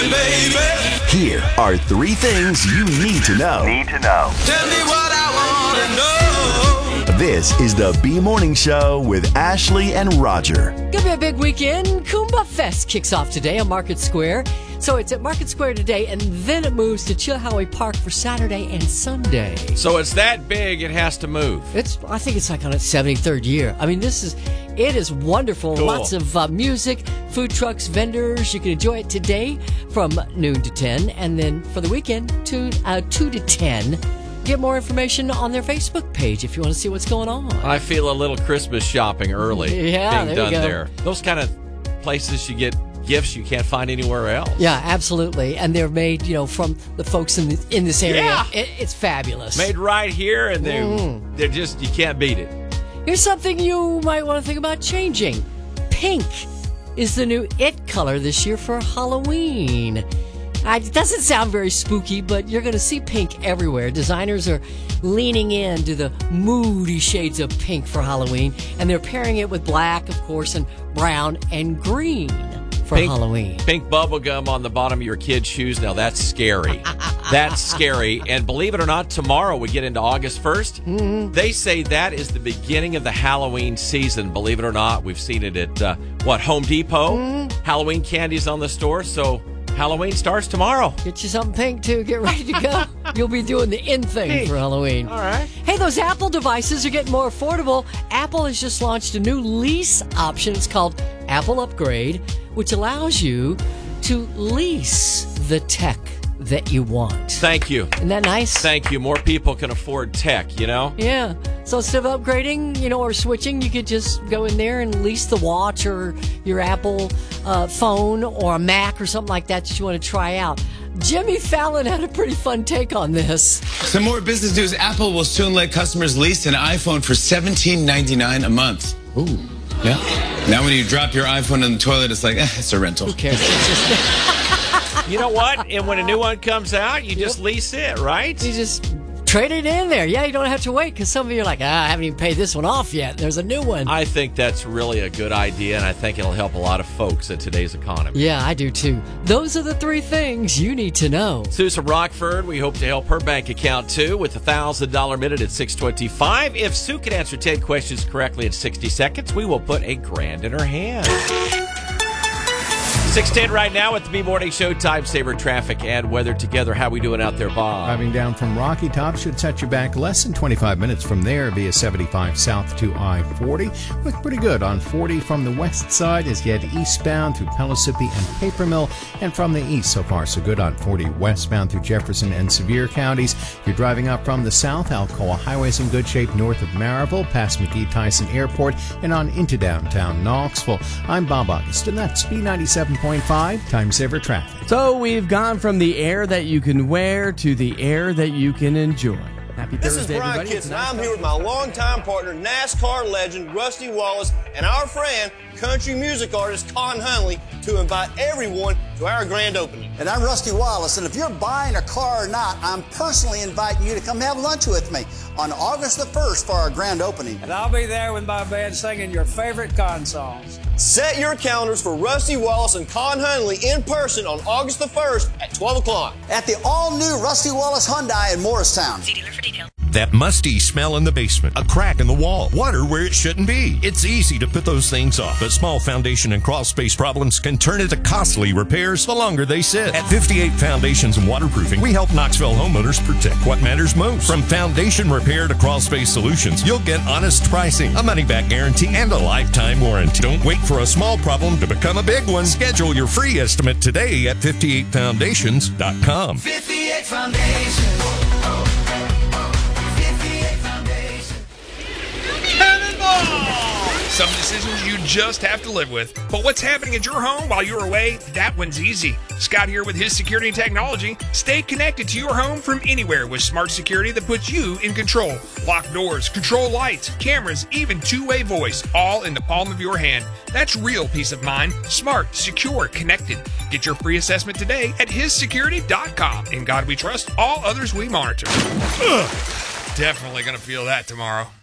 baby. Here are 3 things you need to know. Tell me what I want to know. This is the B-Morning Show with Ashley and Roger. Gonna be a big weekend. Kumbah Fest kicks off today on Market Square. So it's at Market Square today, and then it moves to Chilhowie Park for Saturday and Sunday. So it's that big, it has to move. I think it's like on its 73rd year. I mean, it is wonderful. Cool. Lots of music, food trucks, vendors. You can enjoy it today from noon to 10, and then for the weekend, 2 to 10. Get more information on their Facebook page if you want to see what's going on. I feel a little Christmas shopping early Yeah, being there you done go. there. Those kind of places you get gifts you can't find anywhere else. Yeah, absolutely. And they're made, from the folks in this area. Yeah. It's fabulous. Made right here, and they're just, you can't beat it. Here's something you might want to think about changing. Pink is the new it color this year for Halloween. It doesn't sound very spooky, but you're going to see pink everywhere. Designers are leaning into the moody shades of pink for Halloween, and they're pairing it with black, of course, and brown and green for Halloween. Pink bubble gum on the bottom of your kid's shoes. Now, that's scary. That's scary. And believe it or not, tomorrow we get into August 1st. Mm-hmm. They say that is the beginning of the Halloween season. Believe it or not, we've seen it at, Home Depot. Mm-hmm. Halloween candy's on the store, so Halloween starts tomorrow. Get you something pink, too. Get ready to go. You'll be doing the in thing for Halloween. All right. Hey, those Apple devices are getting more affordable. Apple has just launched a new lease option. It's called Apple Upgrade, which allows you to lease the tech that you want. Thank you. Isn't that nice? Thank you. More people can afford tech, Yeah. So instead of upgrading, or switching, you could just go in there and lease the watch or your Apple phone or a Mac or something like that you want to try out. Jimmy Fallon had a pretty fun take on this. Some more business news. Apple will soon let customers lease an iPhone for $17.99 a month. Ooh. Yeah. Now when you drop your iPhone in the toilet, it's like, it's a rental. Who cares? It's just You know what? And when a new one comes out, you just lease it, right? you just trade it in there. Yeah, you don't have to wait because some of you are like, I haven't even paid this one off yet. There's a new one. I think that's really a good idea, and I think it'll help a lot of folks in today's economy. Yeah, I do too. Those are the 3 things you need to know. Susan Rockford, we hope to help her bank account too with a $1,000 minute at 6:25. If Sue can answer 10 questions correctly in 60 seconds, we will put $1,000 in her hand. 6:10 right now with the B-Morning Show time saver traffic and weather together. How we doing out there, Bob? Driving down from Rocky Top should set you back less than 25 minutes from there via 75 south to I-40. Look pretty good on 40 from the west side as you head eastbound through Pellissippi and Paper Mill, and from the east so far so good on 40 westbound through Jefferson and Sevier counties. You're driving up from the south. Alcoa Highway's in good shape north of Maryville, past McGee-Tyson Airport, and on into downtown Knoxville. I'm Bob August, and that's B97.5 time saver traffic. So we've gone from the air that you can wear to the air that you can enjoy. Happy This Thursday, is Brian everybody. Kitson. I'm here with my longtime partner, NASCAR legend Rusty Wallace, and our friend, country music artist Con Hunley, to invite everyone to our grand opening. And I'm Rusty Wallace, and if you're buying a car or not, I'm personally inviting you to come have lunch with me on August the 1st for our grand opening. And I'll be there with my band singing your favorite Con songs. Set your calendars for Rusty Wallace and Con Hunley in person on August the 1st at 12 o'clock. At the all-new Rusty Wallace Hyundai in Morristown. See dealer for details. That musty smell in the basement, a crack in the wall, water where it shouldn't be. It's easy to put those things off, but small foundation and crawl space problems can turn into costly repairs the longer they sit. At 58 Foundations and Waterproofing, we help Knoxville homeowners protect what matters most. From foundation repair to crawl space solutions, you'll get honest pricing, a money-back guarantee, and a lifetime warranty. Don't wait for a small problem to become a big one. Schedule your free estimate today at 58foundations.com. 58 Foundations. Some decisions you just have to live with. But what's happening at your home while you're away? That one's easy. Scott here with his security and technology. Stay connected to your home from anywhere with smart security that puts you in control. Locked doors, control lights, cameras, even two-way voice, all in the palm of your hand. That's real peace of mind. Smart, secure, connected. Get your free assessment today at hissecurity.com. In God we trust, all others we monitor. Ugh, definitely gonna feel that tomorrow.